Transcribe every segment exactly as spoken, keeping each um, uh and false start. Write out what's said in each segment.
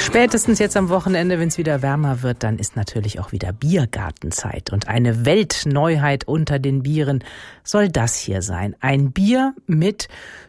Spätestens jetzt am Wochenende, wenn es wieder wärmer wird, dann ist natürlich auch wieder Biergartenzeit. Und eine Weltneuheit unter den Bieren soll das hier sein. Ein Bier mit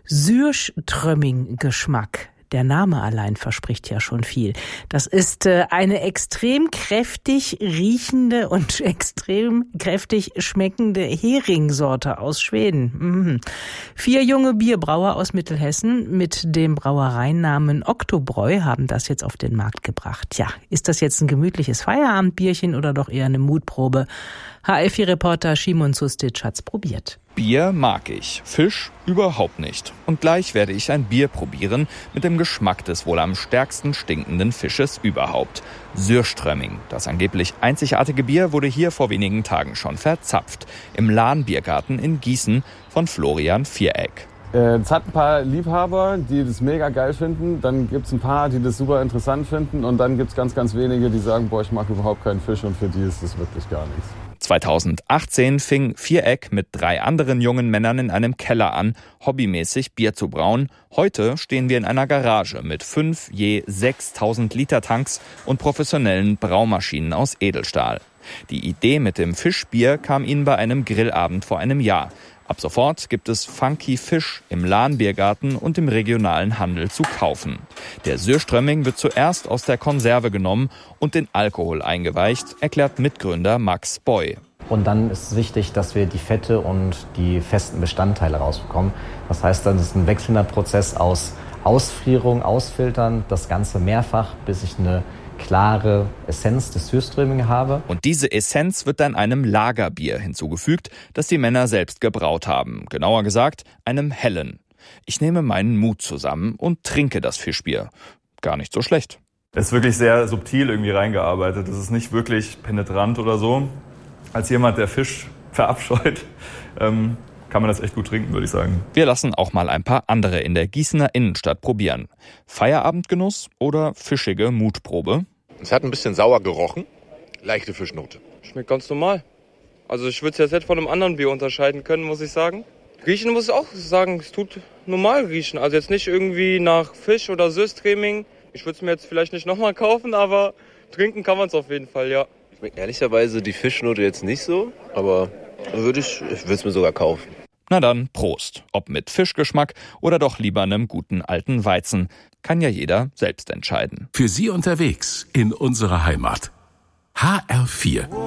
Sürströmming-Geschmack. Der Name allein verspricht ja schon viel. Das ist äh, eine extrem kräftig riechende und extrem kräftig schmeckende Heringsorte aus Schweden. Mhm. Vier junge Bierbrauer aus Mittelhessen mit dem Brauereinamen Oktobräu haben das jetzt auf den Markt gebracht. Tja, ist das jetzt ein gemütliches Feierabendbierchen oder doch eher eine Mutprobe? H L vier-Reporter Szymon Sustic hat's probiert. Bier mag ich, Fisch überhaupt nicht. Und gleich werde ich ein Bier probieren mit dem Geschmack des wohl am stärksten stinkenden Fisches überhaupt. Sürströmming, das angeblich einzigartige Bier, wurde hier vor wenigen Tagen schon verzapft. Im Lahn-Biergarten in Gießen von Florian Viereck. Es hat ein paar Liebhaber, die das mega geil finden. Dann gibt es ein paar, die das super interessant finden. Und dann gibt es ganz, ganz wenige, die sagen, boah, ich mag überhaupt keinen Fisch. Und für die ist das wirklich gar nichts. zweitausendachtzehn fing Viereck mit drei anderen jungen Männern in einem Keller an, hobbymäßig Bier zu brauen. Heute stehen wir in einer Garage mit fünf je sechstausend Liter Tanks und professionellen Braumaschinen aus Edelstahl. Die Idee mit dem Fischbier kam ihnen bei einem Grillabend vor einem Jahr. Ab sofort gibt es Funky Fisch im Lahn-Biergarten und im regionalen Handel zu kaufen. Der Sürströmming wird zuerst aus der Konserve genommen und in Alkohol eingeweicht, erklärt Mitgründer Max Boy. Und dann ist es wichtig, dass wir die Fette und die festen Bestandteile rausbekommen. Das heißt, dann ist es ein wechselnder Prozess aus Ausfrierung, Ausfiltern, das Ganze mehrfach, bis ich eine klare Essenz des Sürströmming habe. Und diese Essenz wird dann einem Lagerbier hinzugefügt, das die Männer selbst gebraut haben. Genauer gesagt, einem hellen. Ich nehme meinen Mut zusammen und trinke das Fischbier. Gar nicht so schlecht. Es ist wirklich sehr subtil irgendwie reingearbeitet. Es ist nicht wirklich penetrant oder so. Als jemand, der Fisch verabscheut, ähm, kann man das echt gut trinken, würde ich sagen. Wir lassen auch mal ein paar andere in der Gießener Innenstadt probieren. Feierabendgenuss oder fischige Mutprobe? Es hat ein bisschen sauer gerochen, leichte Fischnote. Schmeckt ganz normal. Also ich würde es jetzt nicht von einem anderen Bier unterscheiden können, muss ich sagen. Riechen muss ich auch sagen, es tut normal riechen. Also jetzt nicht irgendwie nach Fisch oder Sürströmming. Ich würde es mir jetzt vielleicht nicht nochmal kaufen, aber trinken kann man es auf jeden Fall, ja. Schmeckt ehrlicherweise die Fischnote jetzt nicht so, aber würde ich, ich würde es mir sogar kaufen. Na dann, Prost. Ob mit Fischgeschmack oder doch lieber einem guten alten Weizen. Kann ja jeder selbst entscheiden. Für Sie unterwegs in unserer Heimat. H R vier.